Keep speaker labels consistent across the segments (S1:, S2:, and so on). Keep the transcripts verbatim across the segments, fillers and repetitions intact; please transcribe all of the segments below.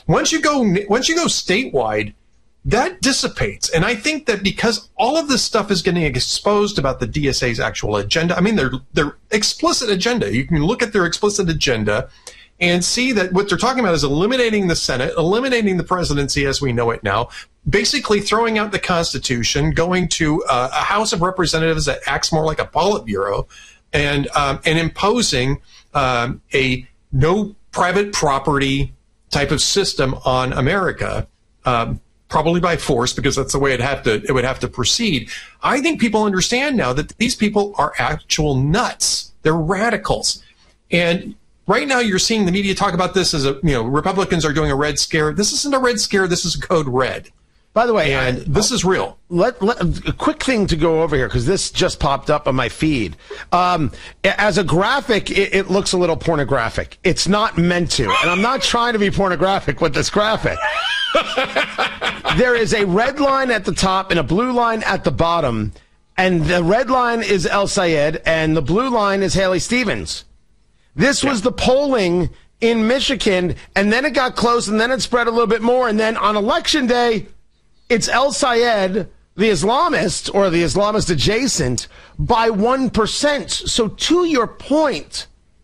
S1: Once you go, once you go statewide, that dissipates. And I think that because all of this stuff is getting exposed about the D S A's actual agenda, I mean, their their explicit agenda. You can look at their explicit agenda and see that what they're talking about is eliminating the Senate, eliminating the presidency as we know it now, basically throwing out the Constitution, going to uh, a House of Representatives that acts more like a Politburo, and um, and imposing um, a no private property type of system on America, um, probably by force, because that's the way it have to it would have to proceed. I think people understand now that these people are actual nuts. They're radicals, and right now, you're seeing the media talk about this as a, you know, Republicans are doing a red scare. This isn't a red scare. This is code red.
S2: By the way,
S1: and
S2: I,
S1: this is real.
S2: Let, let a quick thing to go over here, because this just popped up on my feed. Um, as a graphic, it, it looks a little pornographic. It's not meant to, and I'm not trying to be pornographic with this graphic. There is a red line at the top and a blue line at the bottom, and the red line is El Sayed, and the blue line is Haley Stevens. This was the polling in Michigan, and then it got close, and then it spread a little bit more, and then on Election Day, it's El Sayed, the Islamist, or the Islamist adjacent, by one percent. So to your point,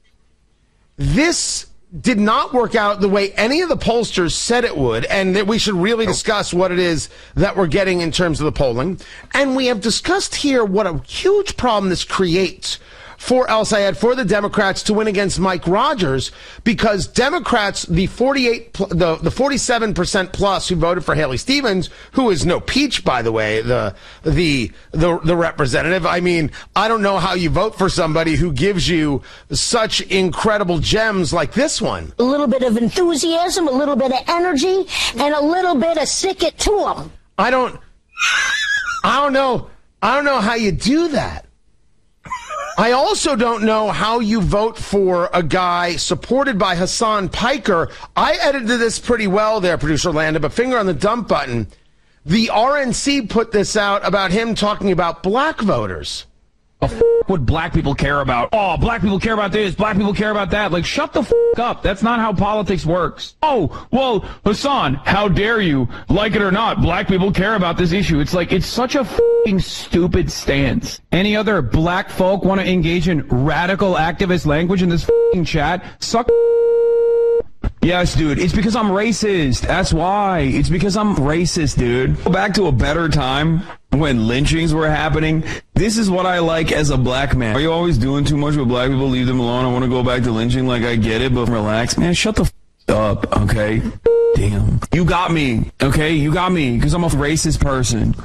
S2: this did not work out the way any of the pollsters said it would, and that we should really discuss what it is that we're getting in terms of the polling. And we have discussed here what a huge problem this creates for El Sayed, for the Democrats to win against Mike Rogers, because Democrats, the forty-eight, the the forty-seven percent plus who voted for Haley Stevens, who is no peach, by the way, the the the the representative. I mean, I don't know how you vote for somebody who gives you such incredible gems like this one.
S3: A little bit of enthusiasm, a little bit of energy, and a little bit of stick it to them.
S2: I don't, I don't know, I don't know how you do that. I also don't know how you vote for a guy supported by Hassan Piker. I edited this pretty well there, producer Landon, but finger on the dump button. The R N C put this out about him talking about black voters.
S4: The f would black people care about? Oh, black people care about this, black people care about that. Like, shut the f up. That's not how politics works. Oh, well, Hassan, how dare you? Like it or not, black people care about this issue. It's like, it's such a f***ing stupid stance. Any other black folk want to engage in radical activist language in this f***ing chat? Suck. Yes, dude, it's because I'm racist. That's why. It's because I'm racist, dude. Go back to a better time when lynchings were happening. This is what I like as a black man. Are you always doing too much with black people? Leave them alone. I want to go back to lynching. Like, I get it, but relax. Man, shut the f up, okay? Damn. You got me, okay? You got me, because I'm a racist person.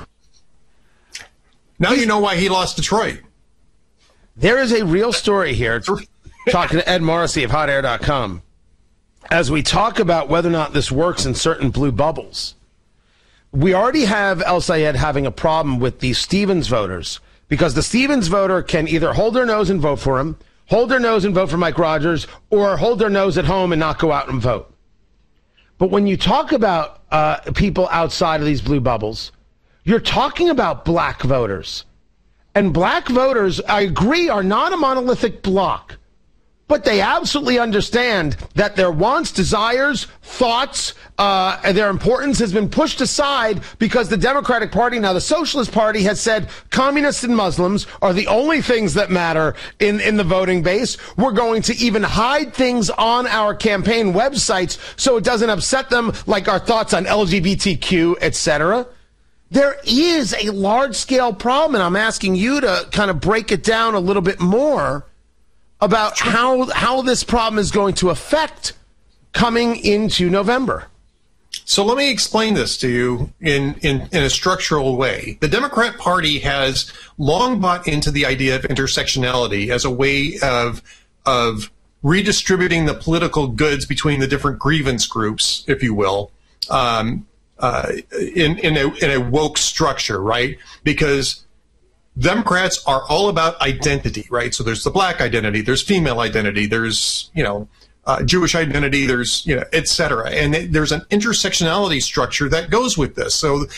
S1: Now you know why he lost Detroit.
S2: There is a real story here. Talking to Ed Morrissey of hot air dot com. As we talk about whether or not this works in certain blue bubbles, we already have El Sayed having a problem with the Stevens voters, because the Stevens voter can either hold their nose and vote for him, hold their nose and vote for Mike Rogers, or hold their nose at home and not go out and vote. But when you talk about uh, people outside of these blue bubbles, you're talking about black voters. And black voters, I agree, are not a monolithic bloc. But they absolutely understand that their wants, desires, thoughts, uh, and their importance has been pushed aside because the Democratic Party, now the Socialist Party, has said communists and Muslims are the only things that matter in, in the voting base. We're going to even hide things on our campaign websites so it doesn't upset them, like our thoughts on L G B T Q, et cetera. There is a large-scale problem, and I'm asking you to kind of break it down a little bit more about how how this problem is going to affect coming into November.
S1: So let me explain this to you in, in, in a structural way. The Democrat Party has long bought into the idea of intersectionality as a way of of redistributing the political goods between the different grievance groups, if you will, um, uh, in, in, a, in a woke structure, right? Because Democrats are all about identity, right? So there's the black identity, there's female identity, there's, you know, uh, Jewish identity, there's, you know, et cetera. And it, there's an intersectionality structure that goes with this. So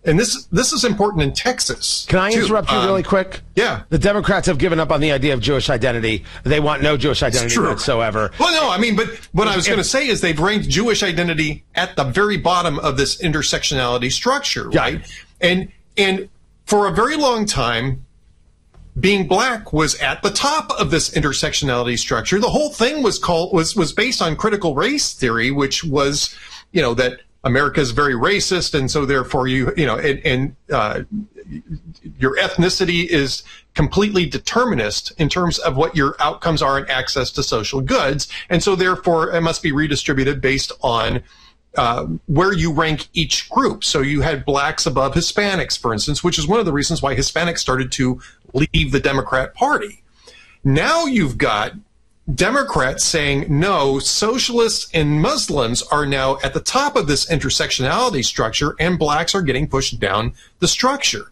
S1: and this this is important in Texas.
S2: Can I
S1: too.
S2: interrupt you
S1: um,
S2: really quick?
S1: Yeah.
S2: The Democrats have given up on the idea of Jewish identity. They want no Jewish identity whatsoever.
S1: Well, no, I mean, but what I was going to say is they've ranked Jewish identity at the very bottom of this intersectionality structure,
S2: Yeah.
S1: right? And and for a very long time, being black was at the top of this intersectionality structure. The whole thing was called was was based on critical race theory, which was, you know, that America is very racist, and so therefore you you know and, and uh, your ethnicity is completely determinist in terms of what your outcomes are in access to social goods, and so therefore it must be redistributed based on uh, where you rank each group. So you had blacks above Hispanics, for instance, which is one of the reasons why Hispanics started to leave the Democrat Party. Now you've got Democrats saying, no, socialists and Muslims are now at the top of this intersectionality structure, and blacks are getting pushed down the structure.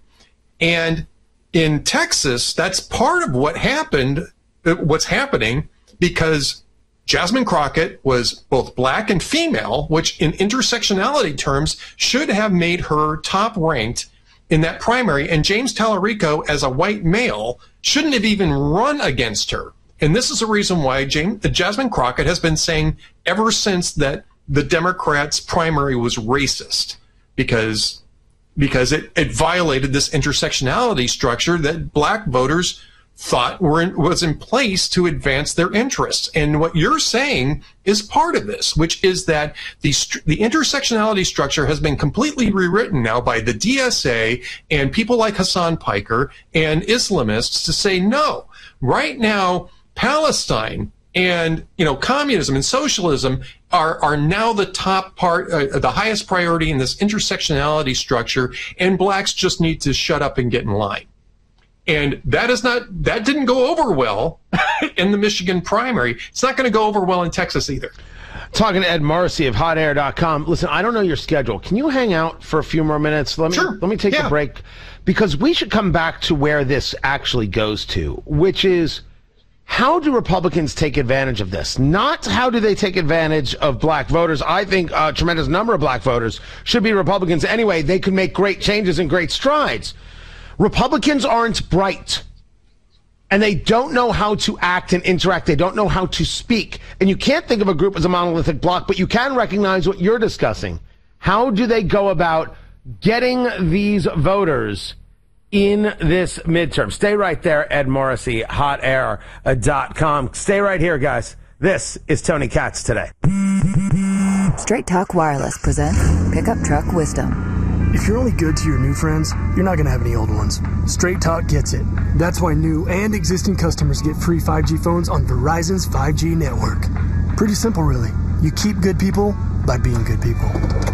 S1: And in Texas, that's part of what happened, what's happening, because Jasmine Crockett was both black and female, which in intersectionality terms should have made her top ranked in that primary. And James Tallarico, as a white male, shouldn't have even run against her. And this is the reason why James, Jasmine Crockett has been saying ever since that the Democrats' primary was racist, because because it, it violated this intersectionality structure that black voters thought were in, was in place to advance their interests. And what you're saying is part of this, which is that the the intersectionality structure has been completely rewritten now by the D S A and people like Hassan Piker and Islamists to say, no, right now, Palestine and, you know, communism and socialism are, are now the top part, uh, the highest priority in this intersectionality structure, and blacks just need to shut up and get in line. And that is not, that didn't go over well in the Michigan primary. It's not going to go over well in Texas either.
S2: Talking to Ed Morrissey of hot air dot com. Listen, I don't know your schedule. Can you hang out for a few more minutes? Let me,
S1: sure.
S2: let me take
S1: yeah.
S2: a break, because we should come back to where this actually goes to, which is, how do Republicans take advantage of this? Not how do they take advantage of black voters. I think a tremendous number of black voters should be Republicans anyway. They could make great changes and great strides. Republicans aren't bright, and they don't know how to act and interact. They don't know how to speak. And you can't think of a group as a monolithic block, but you can recognize what you're discussing. How do they go about getting these voters in this midterm? Stay right there, Ed Morrissey, hot air dot com. Stay right here, guys. This is Tony Katz Today.
S5: Straight Talk Wireless presents Pickup Truck Wisdom.
S6: If you're only good to your new friends, you're not going to have any old ones. Straight Talk gets it. That's why new and existing customers get free five G phones on Verizon's five G network. Pretty simple, really. You keep good people by being good people.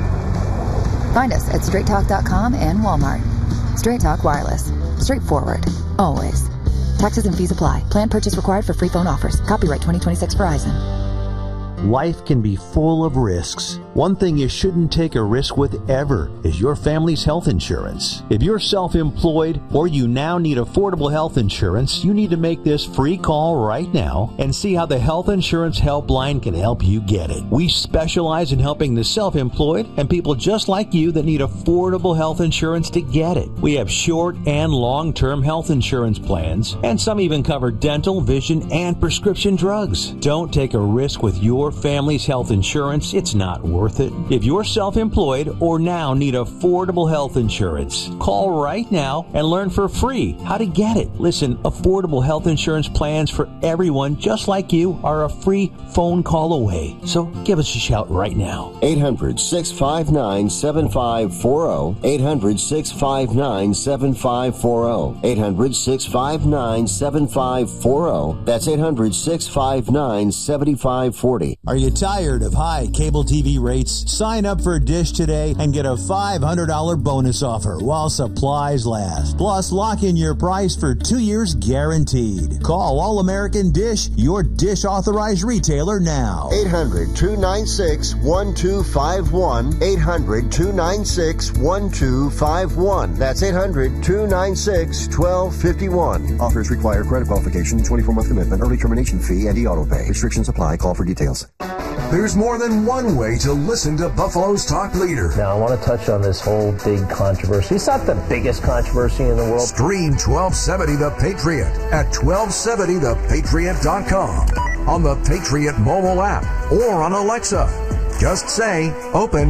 S5: Find us at straight talk dot com and Walmart. Straight Talk Wireless. Straightforward. Always. Taxes and fees apply. Plan purchase required for free phone offers. Copyright twenty twenty-six Verizon.
S7: Life can be full of risks. One thing you shouldn't take a risk with ever is your family's health insurance. If you're self-employed or you now need affordable health insurance, you need to make this free call right now and see how the Health Insurance Helpline can help you get it. We specialize in helping the self-employed and people just like you that need affordable health insurance to get it. We have short and long-term health insurance plans, and some even cover dental, vision, and prescription drugs. Don't take a risk with your family's health insurance. It's not worth it. If you're self-employed or now need affordable health insurance, call right now and learn for free how to get it. Listen, affordable health insurance plans for everyone just like you are a free phone call away. So give us a shout right now.
S8: eight hundred, six five nine, seven five four zero. eight hundred, six five nine, seven five four zero. eight hundred, six five nine, seven five four zero. That's eight hundred, six five nine, seven five four zero.
S9: Are you tired of high cable T V rates? Sign up for Dish today and get a five hundred dollars bonus offer while supplies last. Plus, lock in your price for two years guaranteed. Call All American Dish, your Dish authorized retailer now.
S8: eight hundred, two nine six, one two five one. eight hundred, two nine six, one two five one. That's eight hundred, two nine six, one two five one.
S10: Offers require credit qualification, twenty-four month commitment, early termination fee, and e-auto pay. Restrictions apply. Call for details. There's more than one way to listen to Buffalo's talk leader.
S11: Now, I want to touch on this whole big controversy. It's not the biggest controversy in the world.
S10: Stream twelve seventy The Patriot at twelve seventy the patriot dot com, on the Patriot mobile app, or on Alexa. Just say, open